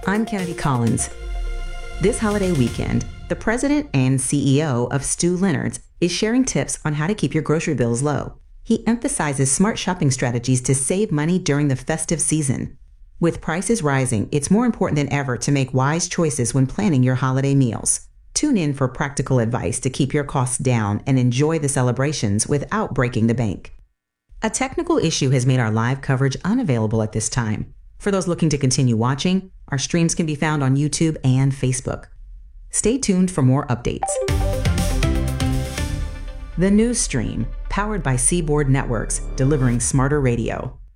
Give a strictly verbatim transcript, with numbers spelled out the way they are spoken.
I'm Kennedy Collins. This holiday weekend, the president and C E O of Stew Leonard's is sharing tips on how to keep your grocery bills low. He emphasizes smart shopping strategies to save money during the festive season. With prices rising, it's more important than ever to make wise choices when planning your holiday meals. Tune in for practical advice to keep your costs down and enjoy the celebrations without breaking the bank. A technical issue has made our live coverage unavailable at this time. For those looking to continue watching, our streams can be found on YouTube and Facebook. Stay tuned for more updates. The News Stream, powered by Seaboard Networks, delivering smarter radio.